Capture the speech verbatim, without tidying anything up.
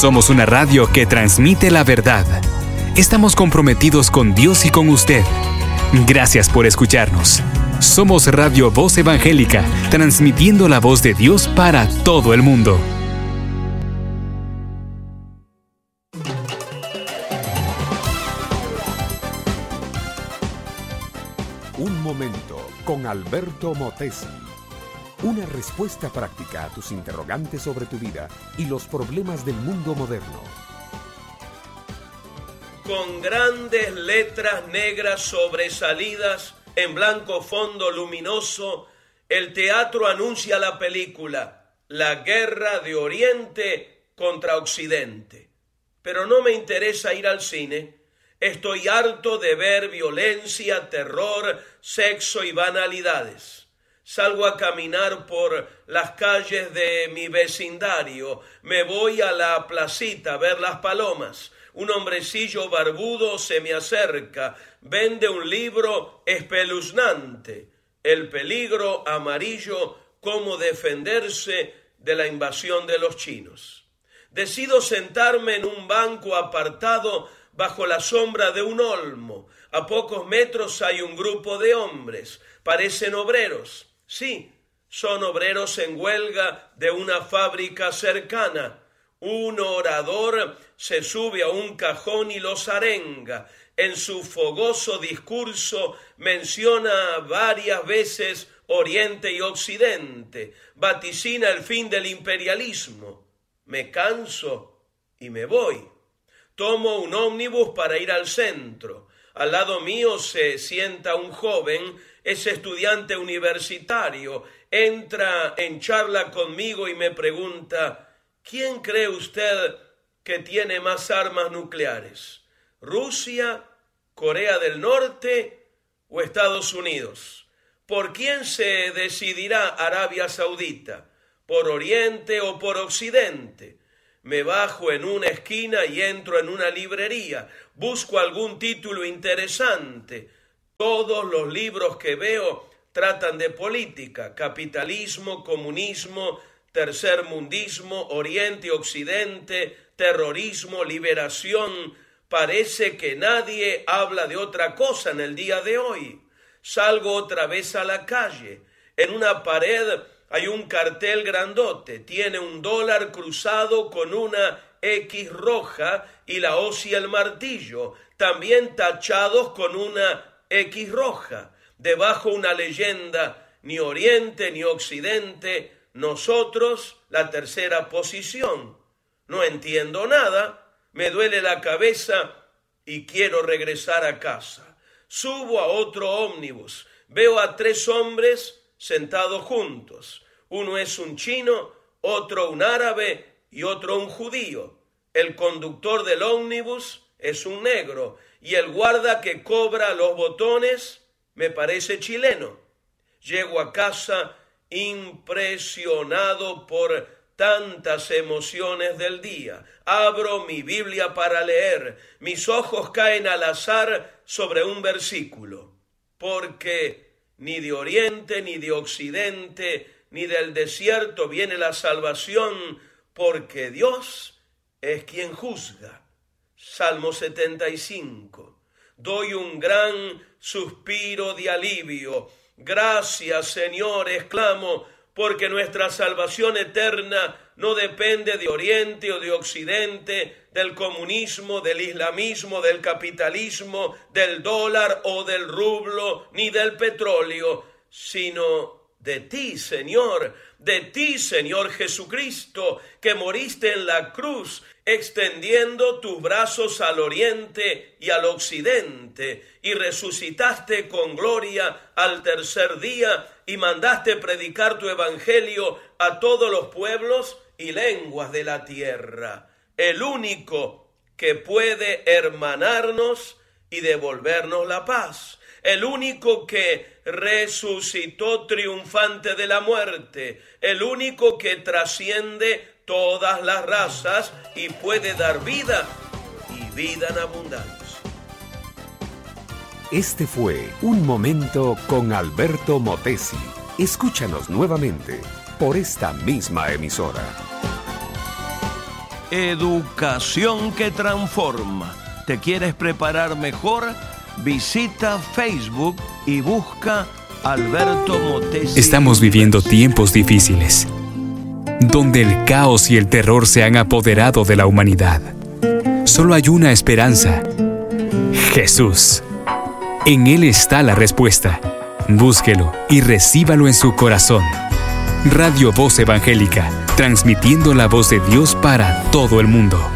Somos una radio que transmite la verdad. Estamos comprometidos con Dios y con usted. Gracias por escucharnos. Somos Radio Voz Evangélica, transmitiendo la voz de Dios para todo el mundo. Un momento con Alberto Motesi. Una respuesta práctica a tus interrogantes sobre tu vida y los problemas del mundo moderno. Con grandes letras negras sobresalidas en blanco fondo luminoso, el teatro anuncia la película La Guerra de Oriente contra Occidente. Pero no me interesa ir al cine. Estoy harto de ver violencia, terror, sexo y banalidades. Salgo a caminar por las calles de mi vecindario. Me voy a la placita a ver las palomas. Un hombrecillo barbudo se me acerca. Vende un libro espeluznante. El peligro amarillo, cómo defenderse de la invasión de los chinos. Decido sentarme en un banco apartado bajo la sombra de un olmo. A pocos metros hay un grupo de hombres. Parecen obreros. Sí, son obreros en huelga de una fábrica cercana. Un orador se sube a un cajón y los arenga. En su fogoso discurso menciona varias veces Oriente y Occidente. Vaticina el fin del imperialismo. Me canso y me voy. Tomo un ómnibus para ir al centro. Al lado mío se sienta un joven, es estudiante universitario. Entra en charla conmigo y me pregunta: ¿quién cree usted que tiene más armas nucleares? ¿Rusia, Corea del Norte o Estados Unidos? ¿Por quién se decidirá Arabia Saudita? ¿Por Oriente o por Occidente? Me bajo en una esquina y entro en una librería. Busco algún título interesante. Todos los libros que veo tratan de política, capitalismo, comunismo, tercermundismo, Oriente y Occidente, terrorismo, liberación. Parece que nadie habla de otra cosa en el día de hoy. Salgo otra vez a la calle. En una pared hay un cartel grandote. Tiene un dólar cruzado con una X roja y la hoz y el martillo, también tachados con una X roja. Debajo una leyenda: ni Oriente ni Occidente, nosotros la tercera posición. No entiendo nada, me duele la cabeza y quiero regresar a casa. Subo a otro ómnibus. Veo a tres hombres sentados juntos. Uno es un chino, otro un árabe y otro un judío. El conductor del ómnibus es un negro y el guarda que cobra los botones me parece chileno. Llego a casa impresionado por tantas emociones del día. Abro mi Biblia para leer. Mis ojos caen al azar sobre un versículo. Porque ni de Oriente ni de Occidente ni del desierto viene la salvación, porque Dios es quien juzga. Salmo setenta y cinco. Doy un gran suspiro de alivio. Gracias, Señor, exclamo, porque nuestra salvación eterna no depende de Oriente o de Occidente, del comunismo, del islamismo, del capitalismo, del dólar o del rublo, ni del petróleo, sino de ti, Señor, de ti, Señor Jesucristo, que moriste en la cruz, extendiendo tus brazos al oriente y al occidente, y resucitaste con gloria al tercer día, y mandaste predicar tu evangelio a todos los pueblos y lenguas de la tierra. El único que puede hermanarnos y devolvernos la paz. El único que resucitó triunfante de la muerte, el único que trasciende todas las razas y puede dar vida y vida en abundancia. Este fue Un Momento con Alberto Motesi. Escúchanos nuevamente por esta misma emisora. Educación que transforma. ¿Te quieres preparar mejor? Visita Facebook y busca Alberto Motesi. Estamos viviendo tiempos difíciles, donde el caos y el terror se han apoderado de la humanidad. Solo hay una esperanza: Jesús. En Él está la respuesta. Búsquelo y recíbalo en su corazón. Radio Voz Evangélica, transmitiendo la voz de Dios para todo el mundo.